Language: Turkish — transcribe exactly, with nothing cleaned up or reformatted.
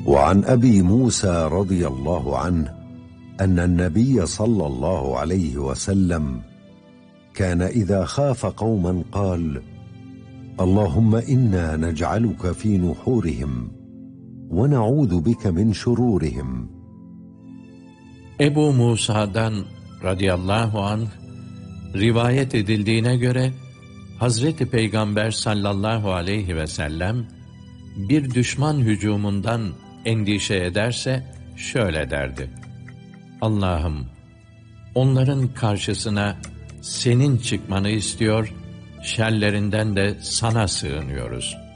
وعن أبي موسى رضي الله عنه أن النبي صلى الله عليه وسلم كان إذا خاف قوما قال: اللهم إنا نجعلك في نحورهم ونعوذ بك من شرورهم. Ebu Musa'dan radıyallahu anh rivayet edildiğine göre Hazreti Peygamber sallallahu aleyhi ve sellem bir düşman hücumundan endişe ederse şöyle derdi: Allah'ım, onların karşısına senin çıkmanı istiyor, şerlerinden de sana sığınıyoruz.